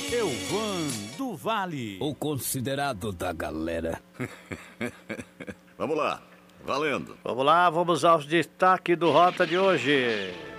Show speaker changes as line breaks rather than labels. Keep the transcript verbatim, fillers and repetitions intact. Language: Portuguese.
Elvan do Vale,
o considerado da galera.
Vamos lá, valendo.
Vamos lá, vamos aos destaques do Rota de hoje.